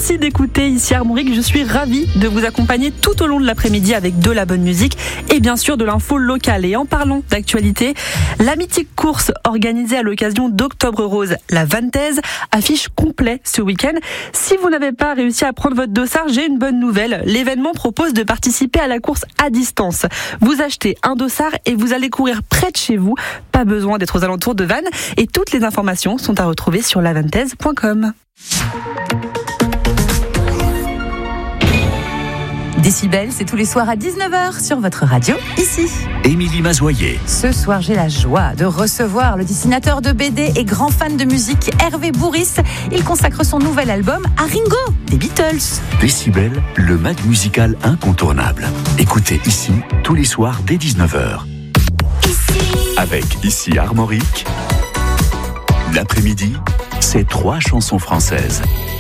Merci d'écouter ici Armorique. Je suis ravie de vous accompagner tout au long de l'après-midi avec de la bonne musique et bien sûr de l'info locale. Et en parlant d'actualité, la mythique course organisée à l'occasion d'Octobre Rose, la Vantaise, affiche complet ce week-end. Si vous n'avez pas réussi à prendre votre dossard, j'ai une bonne nouvelle. L'événement propose de participer à la course à distance. Vous achetez un dossard et vous allez courir près de chez vous. Pas besoin d'être aux alentours de Vannes. Et toutes les informations sont à retrouver sur lavantaise.com. Décibel, c'est tous les soirs à 19h sur votre radio, ici. Émilie Mazoyer. Ce soir, j'ai la joie de recevoir le dessinateur de BD et grand fan de musique Hervé Bourris. Il consacre son nouvel album à Ringo, des Beatles. Décibel, le mag musical incontournable. Écoutez ici, tous les soirs dès 19h. Avec ici Armorique, l'après-midi, c'est 3 chansons françaises.